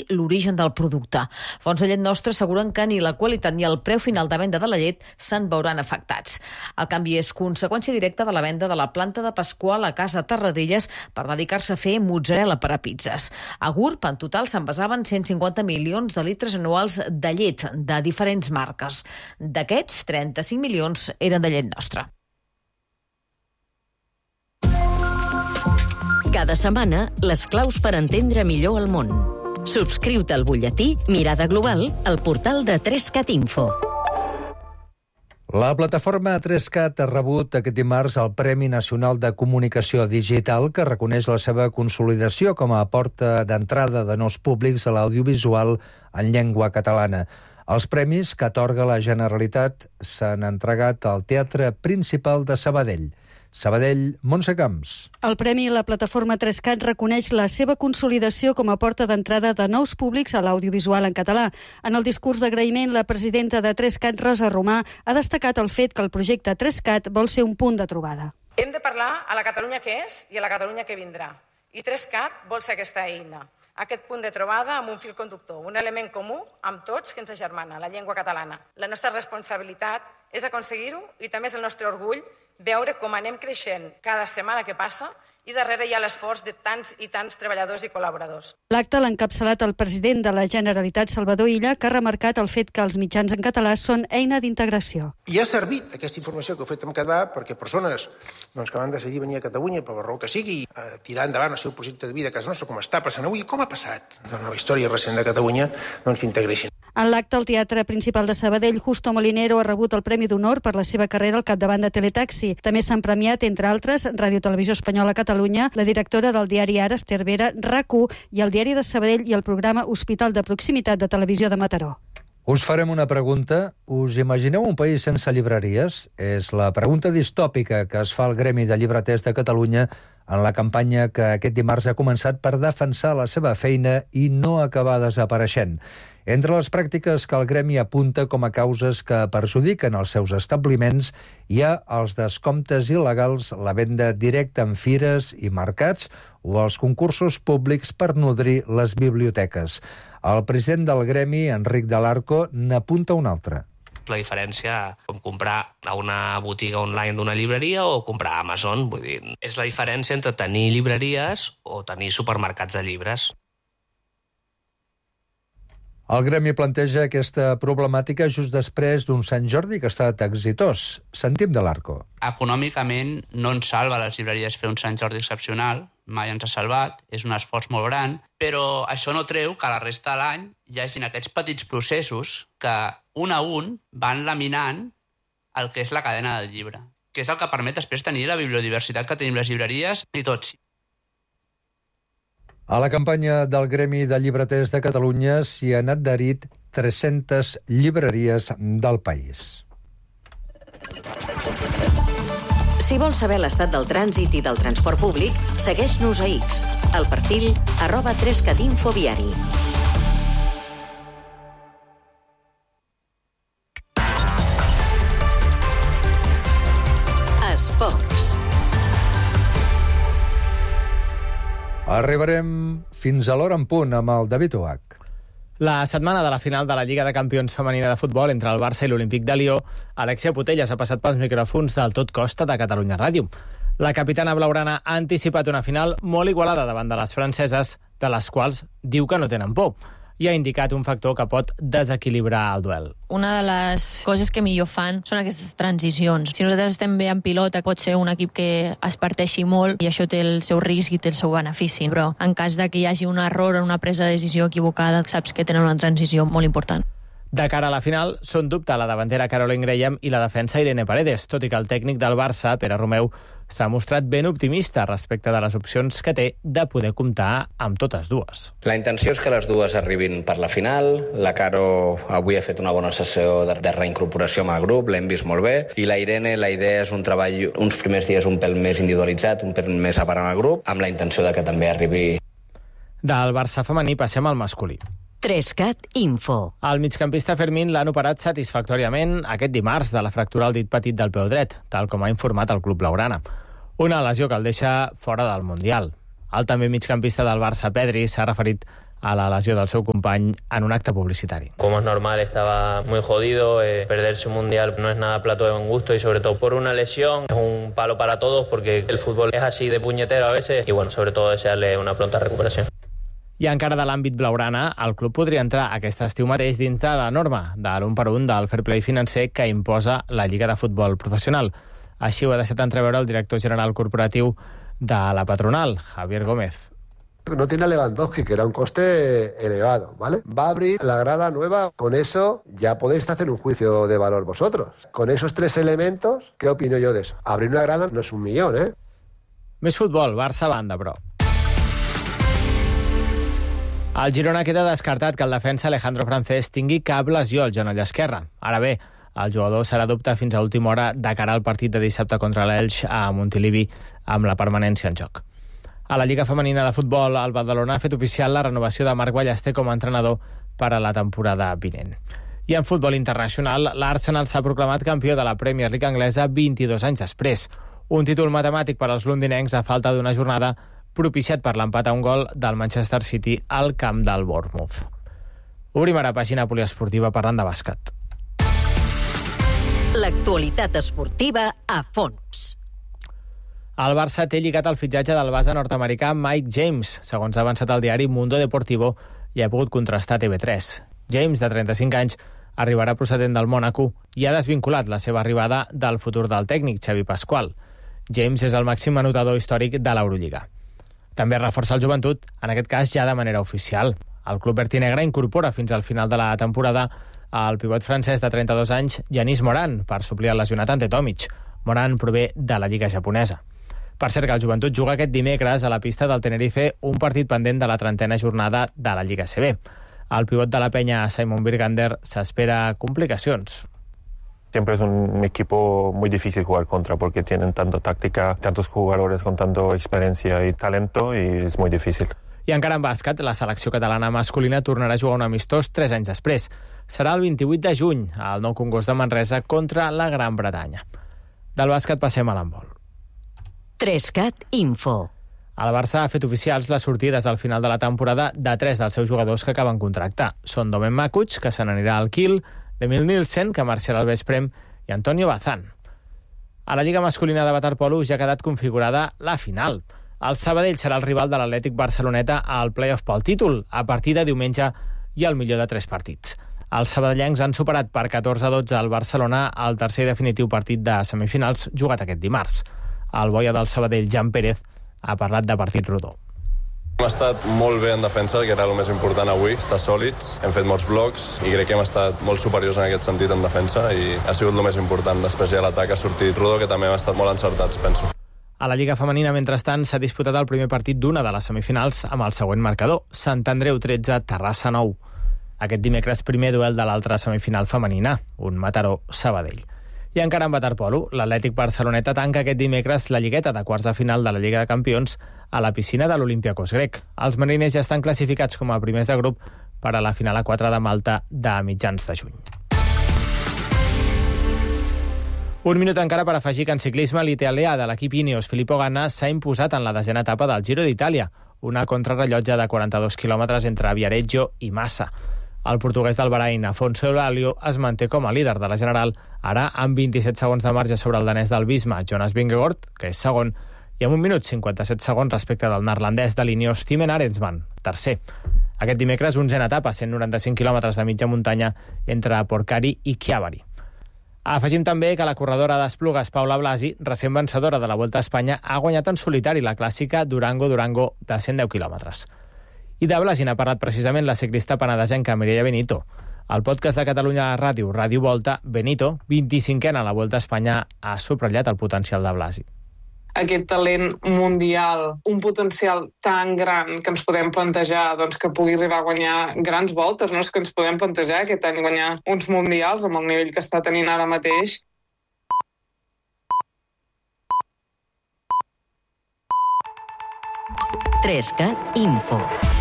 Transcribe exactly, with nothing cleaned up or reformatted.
i l'origen del producte. Fonts de llet nostra asseguren que ni la qualitat ni el preu final de venda de la llet se'n veuran afectats. El canvi és conseqüència directa de la venda de la planta de Pasqual a Casa Terradellas per dedicar-se a fer mozzarella per a pizzas. A Gurb, en total, s'envasaven cent cinquanta milions de litres anuals de llet de diferents marques. D'aquests, trenta-cinc milions eren de llet nostra. Cada setmana, les claus per entendre millor el món. Subscriu-te al butlletí Mirada Global al portal de tres cat Info. La plataforma tres cat ha rebut aquest dimarts el Premi Nacional de Comunicació Digital, que reconeix la seva consolidació com a porta d'entrada de nous públics a l'audiovisual en llengua catalana. Els premis que atorga la Generalitat s'han entregat al Teatre Principal de Sabadell. Sabadell, Montse Camps. El Premi La Plataforma tres cat reconeix la seva consolidació com a porta d'entrada de nous públics a l'audiovisual en català. En el discurs d'agraïment, la presidenta de tres cat, Rosa Romà, ha destacat el fet que el projecte tres cat vol ser un punt de trobada. Hem de parlar a la Catalunya que és i a la Catalunya que vindrà. I tres cat vol ser aquesta eina, aquest punt de trobada amb un fil conductor, un element comú amb tots que ens agermana, la llengua catalana. La nostra responsabilitat és aconseguir-ho i també és el nostre orgull veure com anem creixent cada setmana que passa i darrere hi ha l'esforç de tants i tants treballadors i col·laboradors. L'acte l'ha encapçalat el president de la Generalitat, Salvador Illa, que ha remarcat el fet que els mitjans en català són eina d'integració. I ha servit aquesta informació que heu fet amb Català perquè persones doncs, que van decidir venir a Catalunya per la raó que sigui, a tirar endavant el seu projecte de vida a casa nostra, com està passant avui, com ha passat en la història recent de Catalunya, doncs s'integreixin. En l'acte, el Teatre Principal de Sabadell, Justo Molinero ha rebut el Premi d'Honor per la seva carrera al capdavant de Teletaxi. També s'han premiat, entre altres, Ràdio Televisió Espanyola Catalunya, la directora del diari Ara, Esther Vera, RAC u i el Diari de Sabadell i el programa Hospital de Proximitat de Televisió de Mataró. Us farem una pregunta. Us imagineu un país sense llibreries? És la pregunta distòpica que es fa al Gremi de Llibreters de Catalunya en la campanya que aquest dimarts ha començat per defensar la seva feina i no acabar desapareixent. Entre les pràctiques que el gremi apunta com a causes que perjudiquen els seus establiments hi ha els descomptes il·legals, la venda directa en fires i mercats o els concursos públics per nodrir les biblioteques. El president del gremi, Enric de l'Arco, n'apunta un altre. La diferència com comprar a una botiga online d'una llibreria o comprar a Amazon, vull dir, és la diferència entre tenir llibreries o tenir supermercats de llibres. El gremi planteja aquesta problemàtica just després d'un Sant Jordi que ha estat exitós. Sentim de l'Arco. Econòmicament no ens salva a les llibreries fer un Sant Jordi excepcional, mai ens ha salvat, és un esforç molt gran, però això no treu que a la resta de l'any hi hagin aquests petits processos que un a un van laminant el que és la cadena del llibre, que és el que permet després tenir la bibliodiversitat que tenim les llibreries i tots. A la campanya del Gremi de Llibreters de Catalunya s'hi han adherit tres-centes llibreries del país. Si vols saber l'estat del trànsit i del transport públic, segueix-nos a X, al perfil arroba tres cat info viari. Esports. Arribarem fins a l'hora en punt amb el David Oach. La setmana de la final de la Lliga de Campions femenina de futbol entre el Barça i l'Olímpic de Lió, Alexia Putellas ha passat pels micròfons del Tot Costa de Catalunya Ràdio. La capitana blaugrana ha anticipat una final molt igualada davant de les franceses, de les quals diu que no tenen por, i ha indicat un factor que pot desequilibrar el duel. Una de les coses que millor fan són aquestes transicions. Si nosaltres estem bé en pilota, pot ser un equip que es parteixi molt i això té el seu risc i té el seu benefici. Però en cas de que hi hagi un error o una presa de decisió equivocada, saps que tenen una transició molt important. De cara a la final, són dubte la davantera Caroline Graham i la defensa Irene Paredes, tot i que el tècnic del Barça, Pere Romeu, s'ha mostrat ben optimista respecte de les opcions que té de poder comptar amb totes dues. La intenció és que les dues arribin per la final. La Caro avui ha fet una bona sessió de, de reincorporació amb el grup, l'hem vist molt bé, i la Irene, la idea és un treball uns primers dies un pèl més individualitzat, un pèl més separant el grup, amb la intenció de que també arribi. Del Barça femení passem al masculí. tres cat Info. El migcampista Fermín l'han operat satisfactòriament aquest dimarts de la fractura al dit petit del peu dret, tal com ha informat el club blaugrana. Una lesió que el deixa fora del Mundial. El també migcampista del Barça, Pedri, s'ha referit a la lesió del seu company en un acte publicitari. Como es normal, estaba muy jodido, eh, perderse un mundial no es nada plato de buen gusto y sobre todo por una lesión es un palo para todos porque el fútbol es así de puñetero a veces y bueno, sobre todo desearle una pronta recuperación. I encara de l'àmbit blaugrana, el club podria entrar aquest estiu mateix dintre de la norma de l'un per un del fair play financer que imposa la Lliga de Futbol Professional. Així ho ha deixat entreveure el director general corporatiu de la patronal, Javier Gómez. No tiene a Lewandowski, que era un coste elevado, ¿vale? Va a abrir la grada nueva. Con eso ya podéis hacer un juicio de valor vosotros. Con esos tres elementos, ¿qué opino yo de eso? Abrir una grada no es un millón, ¿eh? Més futbol, Barça-Banda, però. El Girona queda descartat que el defensa Alejandro Francés tingui cap lesió al genoll esquerre. Ara bé, el jugador serà dubte fins a última hora de cara al partit de dissabte contra l'Elx a Montilivi amb la permanència en joc. A la Lliga Femenina de Futbol, el Badalona ha fet oficial la renovació de Marc Ballester com a entrenador per a la temporada vinent. I en futbol internacional, l'Arsenal s'ha proclamat campió de la Premier League anglesa vint-i-dos anys després. Un títol matemàtic per als londinencs a falta d'una jornada propiciat per l'empat a un gol del Manchester City al camp del Bournemouth. Obrim ara pàgina poliesportiva parlant de bàsquet. L'actualitat esportiva a fons. El Barça té lligat el fitxatge del base nord-americà Mike James. Segons ha avançat el diari Mundo Deportivo, i ha pogut contrastar T V tres. James, de trenta-cinc anys, arribarà procedent del Mònaco i ha desvinculat la seva arribada del futur del tècnic, Xavi Pasqual. James és el màxim anotador històric de l'Eurolliga. També reforça el Joventut, en aquest cas ja de manera oficial. El club vertinegra incorpora fins al final de la temporada el pivot francès de trenta-dos anys, Yanis Moran, per suplir el lesionat ante Tomic. Moran prové de la Lliga japonesa. Per cert que el Joventut juga aquest dimecres a la pista del Tenerife un partit pendent de la trentena jornada de la Lliga C B. El pivot de la penya, Simon Birgander, s'espera complicacions. Siempre es un equipo muy difícil jugar contra porque tienen tanta táctica, tantos jugadores con tanta experiencia y talento y es muy difícil. I encara en bàsquet, la selecció catalana masculina tornarà a jugar un amistós tres anys després. Serà el vint-i-vuit de juny al Nou Congost de Manresa contra la Gran Bretanya. Del bàsquet passem a l'handbol. Trescat Info. El Barça ha fet oficials les sortides al final de la temporada de tres dels seus jugadors que acaben contracte. Són Domen Makuch, que se n'anirà al Kiel, Emil Nielsen, que marxarà al Vesprem, i Antonio Bazán. A la Lliga masculina de waterpolo ja ha quedat configurada la final. El Sabadell serà el rival de l'Atlètic Barceloneta al play-off pel títol, a partir de diumenge i al millor de tres partits. Els sabadellencs han superat per catorze a dotze al Barcelona al tercer i definitiu partit de semifinals jugat aquest dimarts. El boia del Sabadell, Jan Pérez, ha parlat de partit rodó. Hem estat molt bé en defensa, que era el més important avui, estar sòlids, hem fet molts blocs i crec que hem estat molt superiors en aquest sentit en defensa i ha sigut el més important. Després ja l'atac ha sortit rodó, que també hem estat molt encertats, penso. A la Lliga Femenina, mentrestant, s'ha disputat el primer partit d'una de les semifinals amb el següent marcador, Sant Andreu tretze, Terrassa nou. Aquest dimecres, primer duel de l'altra semifinal femenina, un Mataró-Sabadell. I encara en waterpolo, l'Atlètic Barceloneta tanca aquest dimecres la lligueta de quarts de final de la Lliga de Campions a la piscina de l'Olympiacos grec. Els mariners ja estan classificats com a primers de grup per a la final a quatre de Malta de mitjans de juny. Un minut encara per afegir que en ciclisme l'italià de l'equip Ineos, Filippo Ganna, s'ha imposat en la desena etapa del Giro d'Itàlia, una contrarrellotge de quaranta-dos quilòmetres entre Viareggio i Massa. El portuguès del Bahrain, Afonso Eulálio, es manté com a líder de la general, ara amb vint-i-set segons de marge sobre el danès del Visma, Jonas Vingegaard, que és segon, i amb un minut cinquanta-set segons respecte del neerlandès de l'Ineos, Timen Arensman, tercer. Aquest dimecres, onzena etapa, cent noranta-cinc quilòmetres de mitja muntanya entre Porcari i Chiavari. Afegim també que la corredora d'Esplugues, Paula Blasi, recent vencedora de la Volta a Espanya, ha guanyat en solitari la clàssica Durango-Durango de cent deu quilòmetres. I de Blasi n'ha parlat precisament la ciclista penedesenca Mireia Benito. Al podcast de Catalunya Ràdio, Ràdio Volta, Benito, vint-i-cinquena a la Volta a Espanya, ha subratllat el potencial de Blasi. Aquest talent mundial, un potencial tan gran que ens podem plantejar doncs, que pugui arribar a guanyar grans voltes, no? És que ens podem plantejar aquest any guanyar uns mundials amb el nivell que està tenint ara mateix. Trescat Info.